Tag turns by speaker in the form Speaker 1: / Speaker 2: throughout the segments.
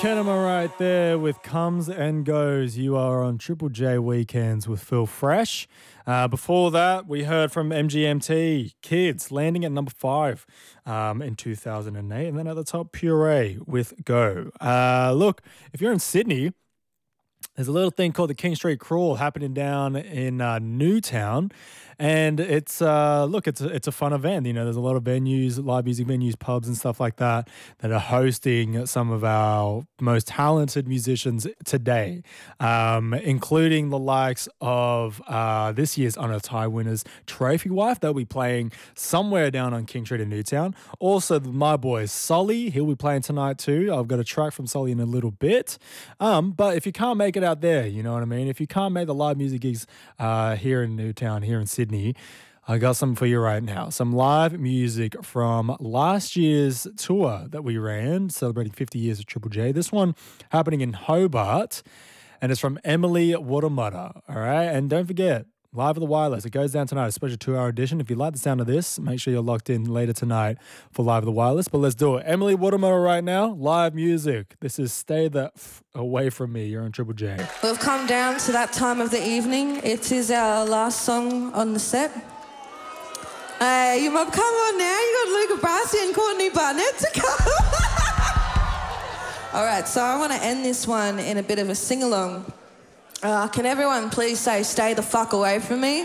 Speaker 1: Kenema right there with Comes and Goes. You are on Triple J Weekends with Phil Fresh. Before that, we heard from MGMT, Kids, landing at number 5 in 2008. And then at the top, Puree with Go. Look, if you're in Sydney, there's a little thing called the King Street Crawl happening down in Newtown. And it's it's a fun event. You know, there's a lot of venues, live music venues, pubs and stuff like that are hosting some of our most talented musicians today, including the likes of this year's Honor Tie winners, Trophy Wife. They'll be playing somewhere down on King Street in Newtown. Also, my boy Sully, he'll be playing tonight too. I've got a track from Sully in a little bit. But if you can't make it out there, you know what I mean? If you can't make the live music gigs here in Newtown, here in Sydney, I got something for you right now. Some live music from last year's tour that we ran, celebrating 50 years of Triple J. This one happening in Hobart, and it's from Emily Watermutter, all right? And don't forget, Live at the Wireless. It goes down tonight, a special 2-hour edition. If you like the sound of this, make sure you're locked in later tonight for Live at the Wireless. But let's do it. Emily Watermutter right now, live music. This is Stay the Away From Me. You're on Triple J.
Speaker 2: We've come down to that time of the evening. It is our last song on the set. Hey, come on now. You got Luca Brasi and Courtney Barnett to come. All right, so I want to end this one in a bit of a sing-along. Can everyone please say, stay the fuck away from me?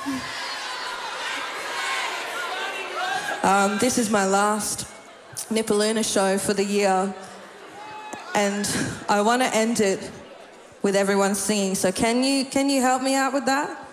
Speaker 2: This is my last Nipaluna show for the year, and I want to end it with everyone singing. So can you help me out with that?